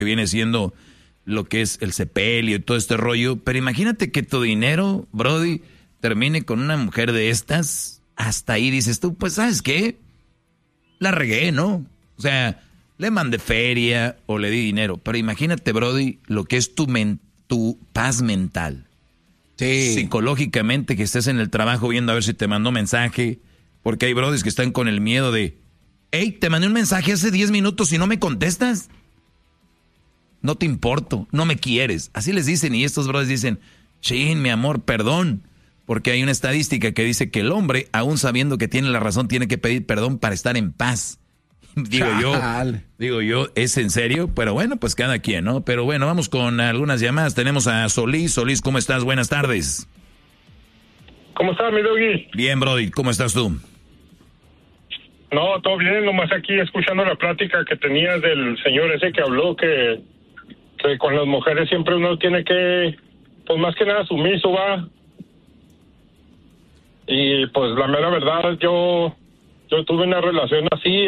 que viene siendo lo que es el sepelio y todo este rollo. Pero imagínate que tu dinero, Brody, termine con una mujer de estas. Hasta ahí dices tú, pues, ¿sabes qué? La regué, ¿no? O sea, le mandé feria o le di dinero. Pero imagínate, Brody, lo que es tu paz mental. Sí. Psicológicamente, que estés en el trabajo viendo a ver si te mandó mensaje. Porque hay brodis que están con el miedo de, hey, te mandé un mensaje hace 10 minutos y no me contestas. No te importo, no me quieres. Así les dicen y estos brodis dicen, chin, mi amor, perdón. Porque hay una estadística que dice que el hombre, aún sabiendo que tiene la razón, tiene que pedir perdón para estar en paz. Digo yo, ¿es en serio? Pero bueno, pues cada quien, ¿no? Pero bueno, vamos con algunas llamadas. Tenemos a Solís. Solís, ¿cómo estás? Buenas tardes. ¿Cómo estás, mi doggy? Bien, Brody, ¿cómo estás tú? No, todo bien, nomás aquí escuchando la plática que tenías del señor ese que habló que con las mujeres siempre uno tiene que, pues más que nada sumiso, va. Y pues la mera verdad, yo tuve una relación así,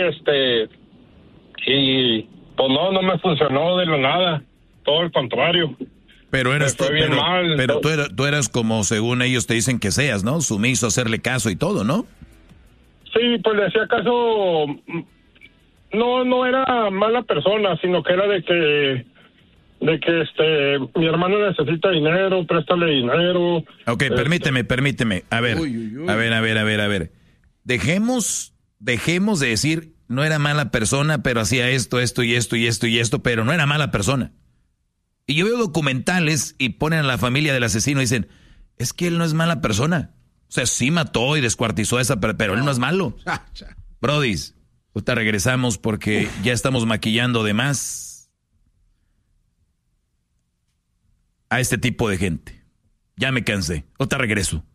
y pues no me funcionó de la nada, todo el contrario. Pero eras tú, bien mal, pero tú eras como según ellos te dicen que seas, ¿no? Sumiso, hacerle caso y todo, ¿no? Sí, pues le hacía caso, no era mala persona, sino que era de que mi hermano necesita dinero, préstale dinero. Ok, permíteme. A ver, a ver. Dejemos de decir, no era mala persona, pero hacía esto, pero no era mala persona. Y yo veo documentales y ponen a la familia del asesino y dicen, es que él no es mala persona. O sea, sí mató y descuartizó a esa, pero él no es malo. Brodis, ahorita regresamos porque ya estamos maquillando de más a este tipo de gente. Ya me cansé. Ahorita regreso.